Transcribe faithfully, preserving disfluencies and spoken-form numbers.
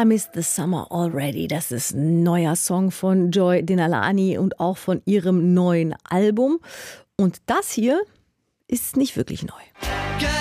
I Miss the Summer Already. Das ist ein neuer Song von Joy Denalani und auch von ihrem neuen Album. Und das hier ist nicht wirklich neu.